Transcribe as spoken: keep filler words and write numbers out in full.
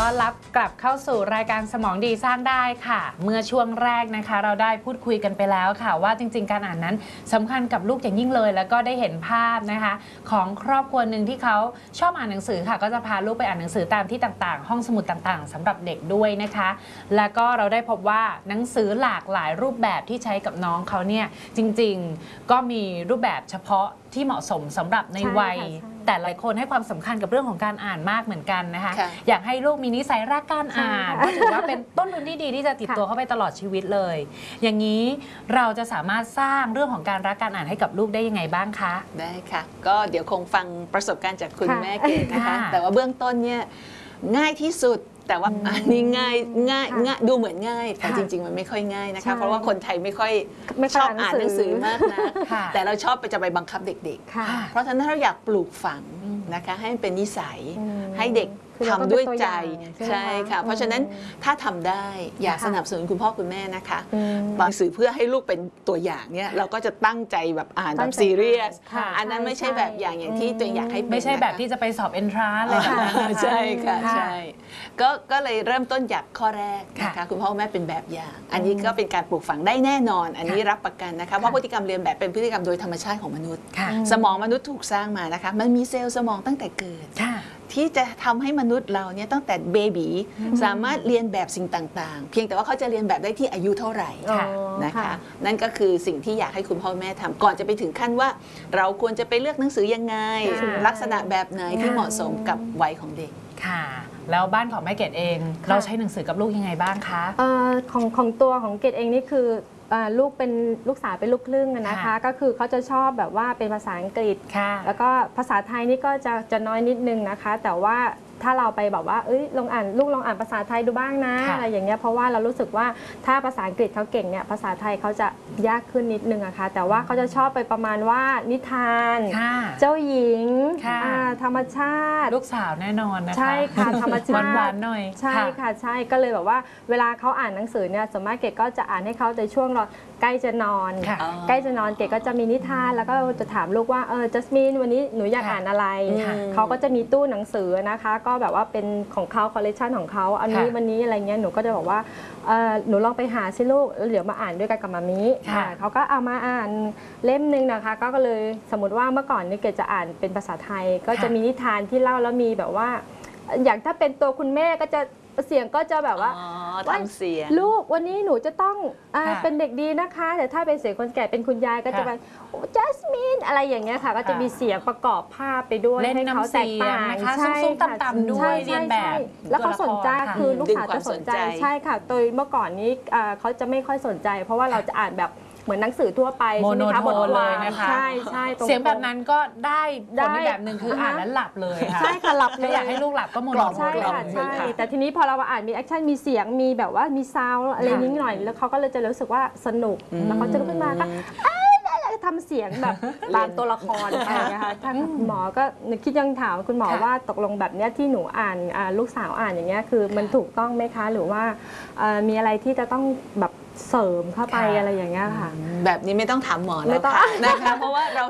ต้อนรับกลับเข้าสู่รายการสมองดีสร้างได้ค่ะเมื่อช่วงแรกนะคะเราได้พูดคุยกันไปแล้วค่ะว่าจริงๆการอ่านนั้นสำคัญกับลูกอย่างยิ่งเลยแล้วก็ได้เห็นภาพนะคะของครอบครัวหนึ่งที่เขาชอบอ่านหนังสือค่ะก็จะพาลูกไปอ่านหนังสือตามที่ต่างๆห้องสมุดต่างๆสำหรับเด็กด้วยนะคะแล้วก็เราได้พบว่าหนังสือหลากหลายรูปแบบที่ใช้กับน้องเขาเนี่ยจริงๆก็มีรูปแบบเฉพาะที่เหมาะสมสำหรับในวัยแต่หลายคนให้ความสำคัญกับเรื่องของการอ่านมากเหมือนกันนะคะอยากให้ลูกมีนิสัยรักการอ่านเพราะถือว่าเป็นต้นทุนที่ดีที่จะติดตัวเข้าไปตลอดชีวิตเลยอย่างนี้เราจะสามารถสร้างเรื่องของการรักการอ่านให้กับลูกได้ยังไงบ้างคะได้ค่ะก็เดี๋ยวคงฟังประสบการณ์จากคุณแม่เกดนะคะแต่ว่าเบื้องต้นเนี่ยง่ายที่สุดแต่ว่าอันนี้ง่ายง่ายง่ายดูเหมือนง่ายแต่จริงๆมันไม่ค่อยง่ายนะคะเพราะว่าคนไทยไม่ค่อยชอบอ่านหนังสือมากนะแต่เราชอบไปจะไปบังคับเด็กๆเพราะฉะนั้นถ้าเราอยากปลูกฝังนะคะให้มันเป็นนิสัยให้เด็กทำด้วยใจใช่ค่ะเพราะฉะนั้นถ้าทำได้อยากสนับสนุนคุณพ่อคุณแม่นะคะหนังสือเพื่อให้ลูกเป็นตัวอย่างเนี่ยเราก็จะตั้งใจแบบอ่านแบบซีเรียสอันนั้นไม่ใช่แบบอย่างอย่างที่ตัวอยากให้เป็นไม่ใช่แบบที่จะไปสอบเอนทรานซ์เลยใช่ค่ะใช่ก็ก็เลยเริ่มต้นจากข้อแรกนะคะคุณพ่อคุณแม่เป็นแบบอย่างอันนี้ก็เป็นการปลูกฝังได้แน่นอนอันนี้รับประกันนะคะว่าพฤติกรรมเรียนแบบเป็นพฤติกรรมโดยธรรมชาติของมนุษย์สมองมนุษย์ถูกสร้างมานะคะมันมีเซลล์สมองตั้งแต่เกิดที่จะทำให้มนุษย์เราเนี่ยตั้งแต่เบบีสามารถเรียนแบบสิ่งต่างๆเพียงแต่ว่าเขาจะเรียนแบบได้ที่อายุเท่าไหร่นะคะนั่นก็คือสิ่งที่อยากให้คุณพ่อแม่ทำก่อนจะไปถึงขั้นว่าเราควรจะไปเลือกหนังสือยังไงลักษณะแบบไหนที่เหมาะสมกับวัยของเด็กค่ะแล้วบ้านของแม่เกดเองเราใช้หนังสือกับลูกยังไงบ้างคะของของตัวของเกดเองนี่คือลูกเป็นลูกสาวเป็นลูกครึ่งนะคะก็คือเขาจะชอบแบบว่าเป็นภาษาอังกฤษแล้วก็ภาษาไทยนี่ก็จะจะน้อยนิดนึงนะคะแต่ว่าถ้าเราไปแบบว่าเอ้ยลองอ่านลูกลองอ่านภาษาไทยดูบ้างนะอะไรอย่างเงี้ยเพราะว่าเรารู้สึกว่าถ้าภาษาอังกฤษเขาเก่งเนี่ยภาษาไทยเขาจะยากขึ้นนิดนึงอะค่ะแต่ว่าเขาจะชอบไปประมาณว่านิทานเจ้าหญิงธรรมชาติลูกสาวแน่นอนนะคะใช่ค่ะธรรมชาติหวานๆหน่อยใช่ค่ะใช่ก็เลยแบบว่าเวลาเขาอ่านหนังสือเนี่ยสมมติเกดก็จะอ่านให้เขาในช่วงเราใกล้จะนอนใกล้จะนอนเกดก็จะมีนิทานแล้วก็จะถามลูกว่าเออจัสมินวันนี้หนูอยากอ่านอะไรเขาก็จะมีตู้หนังสือนะคะก็แบบว่าเป็นของเขาคอลเลคชันของเขาอันนี้วันนี้อะไรเงี้ยหนูก็จะบอกว่าหนูลองไปหาสิลูกแล้วเดี๋ยวมาอ่านด้วยกันกับมามิเขาก็เอามาอ่านเล่มหนึ่งนะคะก็เลยสมมติว่าเมื่อก่อนนี่เกดจะอ่านเป็นภาษาไทยก็จะมีนิทานที่เล่าแล้วมีแบบว่าอย่างถ้าเป็นตัวคุณแม่ก็จะเสียงก็จะแบบว่าทำเสียงลูกวันนี้หนูจะต้องเป็นเด็กดีนะคะแต่ถ้าเป็นเสียงคนแก่เป็นคุณยายก็จะเป็นจัสมินอะไรอย่างเงี้ยค่ะก็จะมีเสียงประกอบภาพไปด้วยให้เขาแตกต่างใช่ซุ้มๆต่ำๆด้วยเรียนแบบแล้วเขาสนใจคือลูกสาวจะสนใจใช่ค่ะโดยเมื่อก่อนนี้เขาจะไม่ค่อยสนใจเพราะว่าเราจะอ่านแบบเหมือนหนังสือทั่วไปใช่ไหมคะบทความใช่ใช่เสียงแบบนั้นก็ได้ผลแบบหนึ่งคืออ่านแล้วหลับเลยค่ะใช่ค่ะหลับเลยอยากให้ลูกหลับก็โมโนโทนใช่ค่ะใช่แต่ทีนี้พอเราอ่านมีแอคชั่นมีเสียงมีแบบว่ามีซาวด์อะไรนิดหน่อยแล้วเขาก็เลยจะรู้สึกว่าสนุกแล้วเขาจะลุกขึ้นมาก็ทำเสียงแบบตามตัวละครอะไรนะคะท่านหมอก็คิดยังถามคุณหมอว่าตกลงแบบนี้ที่หนูอ่านลูกสาวอ่านอย่างเงี้ยคือมันถูกต้องไหมคะหรือว่ามีอะไรที่จะต้องแบบเสริมเข้าไปอะไรอย่างเงี้ยค่ะแบบนี้ไม่ต้องถามหมอแล้วค่ะนะคะเพราะว่าเรา